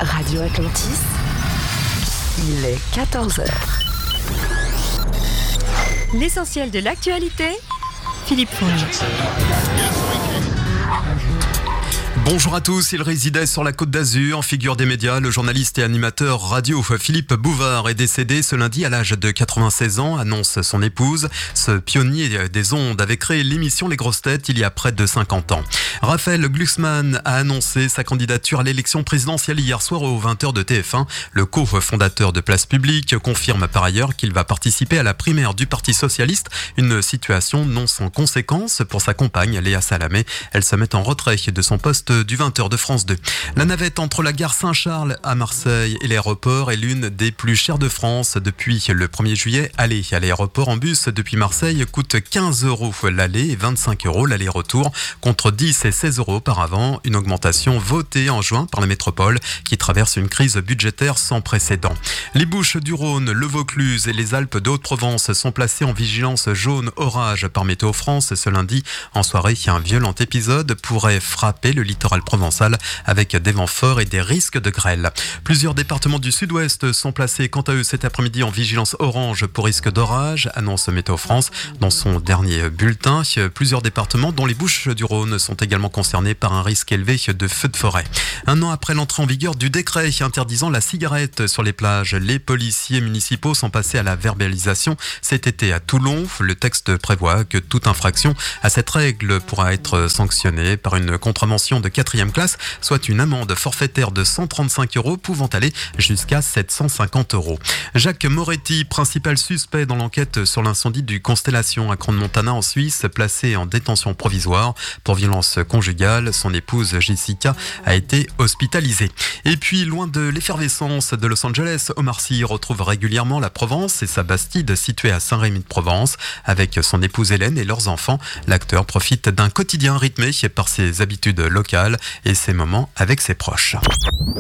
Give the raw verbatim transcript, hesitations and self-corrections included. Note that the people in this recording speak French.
Radio Atlantis, il est quatorze heures. L'essentiel de l'actualité, Philippe Fonge. Bonjour à tous, il résidait sur la Côte d'Azur, figure des médias, le journaliste et animateur radio Philippe Bouvard est décédé ce lundi à l'âge de quatre-vingt-seize ans, annonce son épouse. Ce pionnier des ondes avait créé l'émission Les Grosses Têtes il y a près de cinquante ans. Raphaël Glucksmann a annoncé sa candidature à l'élection présidentielle hier soir aux vingt heures de T F un. Le cofondateur de Place Publique confirme par ailleurs qu'il va participer à la primaire du Parti Socialiste, une situation non sans conséquences pour sa compagne Léa Salamé. Elle se met en retrait de son poste du vingt heures de France deux. La navette entre la gare Saint-Charles à Marseille et l'aéroport est l'une des plus chères de France. Depuis le premier juillet, aller à l'aéroport en bus depuis Marseille coûte quinze euros l'aller et vingt-cinq euros l'aller-retour, contre dix et seize euros auparavant. Une augmentation votée en juin par la métropole qui traverse une crise budgétaire sans précédent. Les Bouches-du-Rhône, le Vaucluse et les Alpes de Haute-Provence sont placés en vigilance jaune orage par Météo France ce lundi. En soirée, un violent épisode pourrait frapper le littoral provençal avec des vents forts et des risques de grêle. Plusieurs départements du sud-ouest sont placés quant à eux cet après-midi en vigilance orange pour risque d'orage, annonce Météo France dans son dernier bulletin. Plusieurs départements dont les Bouches-du-Rhône sont également concernés par un risque élevé de feux de forêt. Un an après l'entrée en vigueur du décret interdisant la cigarette sur les plages, les policiers municipaux sont passés à la verbalisation cet été à Toulon. Le texte prévoit que toute infraction à cette règle pourra être sanctionnée par une contravention de quatrième classe, soit une amende forfaitaire de cent trente-cinq euros pouvant aller jusqu'à sept cent cinquante euros. Jacques Moretti, principal suspect dans l'enquête sur l'incendie du Constellation à Crans-Montana en Suisse, placé en détention provisoire pour violence conjugale. Son épouse Jessica a été hospitalisée. Et puis, loin de l'effervescence de Los Angeles, Omar Sy retrouve régulièrement la Provence et sa bastide située à Saint-Rémy-de-Provence. Avec son épouse Hélène et leurs enfants, l'acteur profite d'un quotidien rythmé par ses habitudes locales et ses moments avec ses proches.